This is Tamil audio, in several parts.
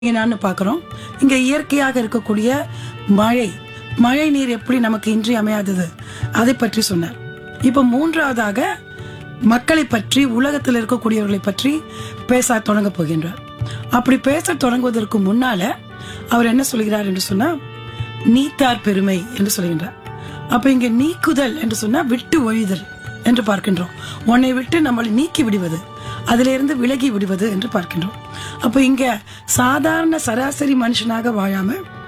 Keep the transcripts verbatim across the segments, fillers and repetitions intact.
என்னன்னு பார்க்கிறோம். இங்க இயற்கையாக இருக்கக்கூடிய மழை மழை நீர் எப்படி நமக்கு இன்றியமையாதது அதை பற்றி சொன்னார். இப்ப மூன்றாவதாக மக்களை பற்றி, உலகத்தில் இருக்கக்கூடியவர்களை பற்றி பேச தொடங்க போகின்றார். அப்படி பேச தொடங்குவதற்கு முன்னால அவர் என்ன சொல்கிறார் என்று சொன்னா, நீத்தார் பெருமை என்று சொல்கின்றார். அப்ப இங்க நீக்குதல் என்று சொன்னா விட்டு ஒழிதல் என்று பார்க்கின்றோம். உன்னை விட்டு நம்மளை நீக்கி விடுவது, அதிலிருந்து விலகி விடுவது என்று பார்க்கின்றோம். அப்ப இங்க சாதாரண சராசரி மனுஷனாக வாழாம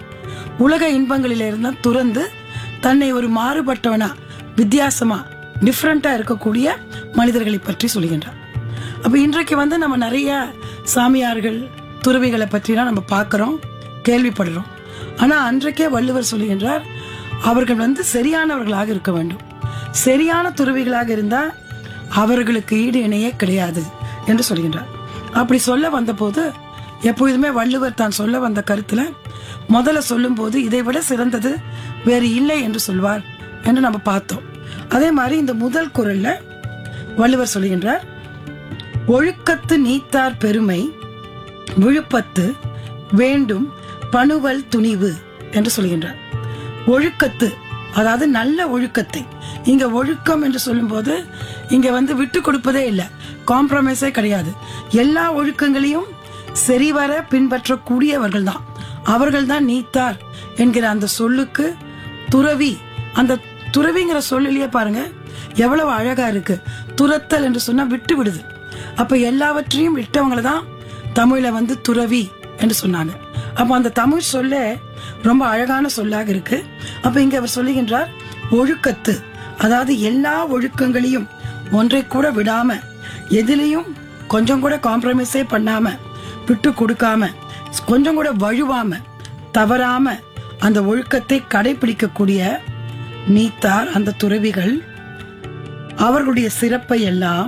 உலக இன்பங்களிலிருந்து துறந்து தன்னை ஒரு மாறுபட்டவனா, வித்தியாசமா, டிஃப்ரெண்டா இருக்கக்கூடிய மனிதர்களை பற்றி சொல்கின்றார். அப்ப இன்றைக்கு வந்து நம்ம நிறைய சாமியார்கள், துறவிகளை பற்றிலாம் நம்ம பார்க்கிறோம், கேள்விப்படுறோம். ஆனா அன்றைக்கே வள்ளுவர் சொல்லுகின்றார், அவர்கள் வந்து சரியானவர்களாக இருக்க வேண்டும். சரியான துறவிகளாக இருந்தா அவர்களுக்கு ஈடு இணையே கிடையாது என்று சொல்கின்றார். அப்படி சொல்ல வந்த போது எப்பொழுதுமே வள்ளுவர் தான் சொல்ல வந்த கருத்துல முதல்ல சொல்லும் போது இதை விட சிறந்தது வேறு இல்லை என்று சொல்வார் என்று நம்ம பார்த்தோம். அதே மாதிரி இந்த முதல் குறள்ல வள்ளுவர் சொல்லுகின்றார், ஒழுக்கத்து நீத்தார் பெருமை விழுப்பத்து வேண்டும் பணுவல் துணிவு என்று சொல்கின்றார். ஒழுக்கத்து, அதாவது நல்ல ஒழுக்கத்தை, இங்க ஒழுக்கம் என்று சொல்லும் போது இங்க வந்து விட்டு கொடுப்பதே இல்லை, காம்ப்ரமைஸே கிடையாது. எல்லா ஒழுக்கங்களையும் சரிவர பின்பற்றக்கூடியவர்கள் தான், அவர்கள் தான் நீத்தார் என்கிற அந்த சொல்லுக்கு துறவி. அந்த துறவிங்கிற சொல்லிலேயே பாருங்க எவ்வளவு அழகா இருக்கு. துரத்தல் என்று சொன்னா விட்டு விடுது. அப்ப எல்லாவற்றையும் விட்டவங்களை தான் தமிழ்ல வந்து துறவி என்று சொன்னாங்க. அப்ப அந்த தமிழ் சொல்ல ரொம்ப அழகான சொல்லாக இருக்கு. அப்ப இங்க அவர் சொல்லுகின்றார், ஒழுக்கத்து, அதாவது எல்லா ஒழுக்கங்களையும் ஒன்றை கூட விடாம, எதிலையும் கொஞ்சம் கூட காம்ப்ரமைஸே பண்ணாம, விட்டு கொடுக்காம, கொஞ்சம் கூட வழுவாம, தவறாம அந்த ஒழுக்கத்தை கடைபிடிக்கக்கூடிய நீத்தார், அந்த துறவிகள், அவர்களுடைய சிறப்பை எல்லாம்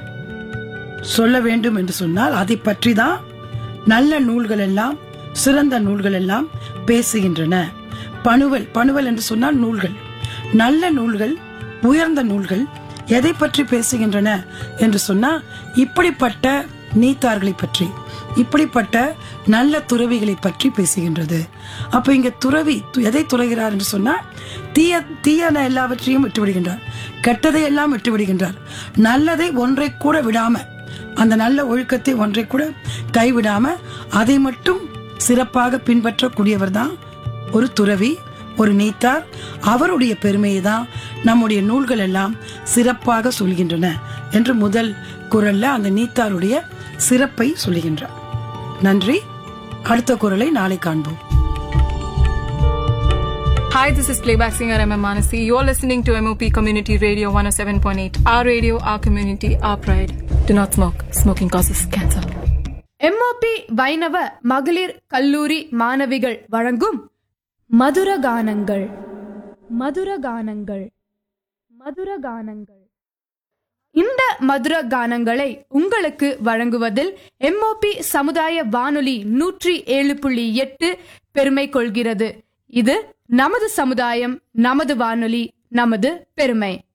சொல்ல வேண்டும் என்று சொன்னால் அதை பற்றி தான் நல்ல நூல்கள் எல்லாம், சிறந்த நூல்கள் எல்லாம் பேசுகின்றன. பணுவல், பணுவல் என்று சொன்னால் நூல்கள், நல்ல நூல்கள், உயர்ந்த நூல்கள் எதை பற்றி பேசுகின்றன என்று சொன்னா இப்படிப்பட்ட நீத்தார்களை பற்றி, இப்படிப்பட்ட நல்ல துறவிகளை பற்றி பேசுகின்றது. அப்ப இங்க துறவி எதை துறகிறார் என்று சொன்னா தீய தீயன எல்லாவற்றையும் விட்டு விடுகின்றார், கெட்டதை எல்லாம் விட்டு விடுகின்றார். நல்லதை ஒன்றை கூட விடாம, அந்த நல்ல ஒழுக்கத்தை ஒன்றை கூட கைவிடாம அதை மட்டும் சிறப்பாக பின்பற்றக்கூடியவர் தான் ஒரு துறவி, ஒரு நீத்தார். அவருடைய பெருமையை தான் நம்முடைய நூல்கள் எல்லாம் சிறப்பாக சொல்கின்றன என்று முதல் குறள்ல அந்த நீத்தாருடைய சிறப்பை சொல்லுகின்றார். நன்றி. அடுத்த குறளை நாளை காண்போம். Hi, this is playback singer M M Manasi. You're listening to M O P Community Radio one oh seven point eight. Our radio, our community, our pride. Do not smoke. Smoking causes cancer. M O P வைணவ மகளிர் கல்லூரி மாணவிகள் வழங்கும் மதுர கானங்கள். மதுர கானங்கள். மதுர கானங்கள். இந்த மதுர கானங்களை உங்களுக்கு வழங்குவதில் M O P சமுதாய வானொலி நூற்றி ஏழு புள்ளி எட்டு பெருமை கொள்கிறது. இது நமது சமுதாயம், நமது வானொலி, நமது பெருமை.